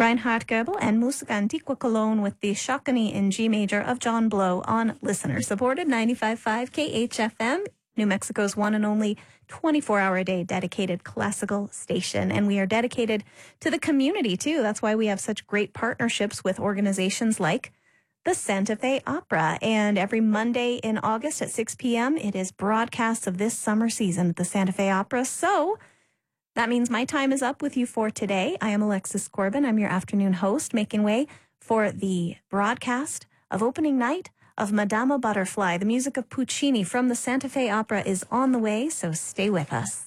Reinhard Goebel and Musica Antigua Cologne with the Shockany in G major of John Blow on listener-supported 95.5 KHFM, New Mexico's one and only 24-hour-a-day dedicated classical station. And we are dedicated to the community, too. That's why we have such great partnerships with organizations like the Santa Fe Opera. And every Monday in August at 6 p.m., it is broadcasts of this summer season at the Santa Fe Opera. So that means my time is up with you for today. I am Alexis Corbin. I'm your afternoon host, making way for the broadcast of opening night of Madama Butterfly. The music of Puccini from the Santa Fe Opera is on the way, so stay with us.